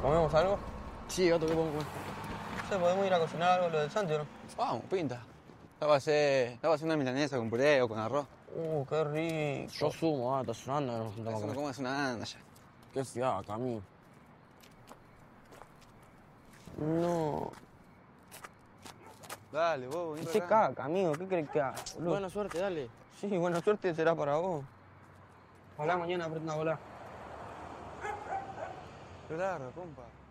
¿Comemos algo? Sí, gato, ¿qué podemos comer? No sé, podemos ir a cocinar algo, lo del Santi, ¿o no? Vamos, pinta. Estaba haciendo una milanesa con puré o con arroz. Qué rico. Yo sumo, está sonando, nos juntamos Eso a no comer. comes una anda ya. ¿Qué ciudad, Camilo? No. Dale, vos, vení Qué para acá. caca, amigo, ¿qué crees que haga, boludo? Buena suerte, dale. Sí, buena suerte será para vos. Ojalá mañana aprenda a volar. Qué largo, compa.